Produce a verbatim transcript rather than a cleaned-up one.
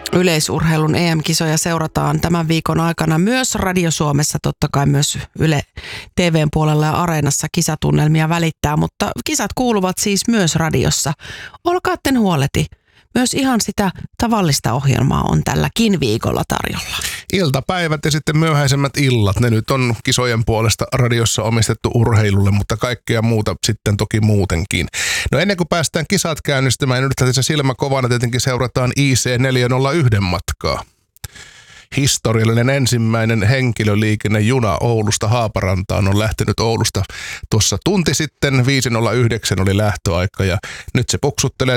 Yleisurheilun E M-kisoja seurataan tämän viikon aikana myös Radio Suomessa, totta kai myös Yle T V:n puolella ja Areenassa kisatunnelmia välittää, mutta kisat kuuluvat siis myös radiossa. Olkaatten huoleti. Myös ihan sitä tavallista ohjelmaa on tälläkin viikolla tarjolla. Iltapäivät ja sitten myöhäisemmät illat, ne nyt on kisojen puolesta radiossa omistettu urheilulle, mutta kaikkea muuta sitten toki muutenkin. No ennen kuin päästään kisat käynnistämään, nyt tässä silmä kovana tietenkin seurataan I C neljäsataayksi matkaa. Historiallinen ensimmäinen henkilöliikennejuna Oulusta Haaparantaan on lähtenyt Oulusta tuossa tunti sitten. viisi nolla yhdeksän oli lähtöaika ja nyt se puksuttelee